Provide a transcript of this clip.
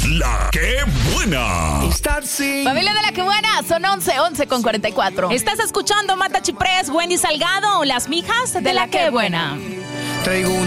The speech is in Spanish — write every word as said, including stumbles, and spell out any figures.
La Que Buena. Familia de La Que Buena, son once, once con cuarenta y cuatro. Estás escuchando Mata Chiprés, Wendy Salgado, las mijas de, de La Que Buena. Traigo un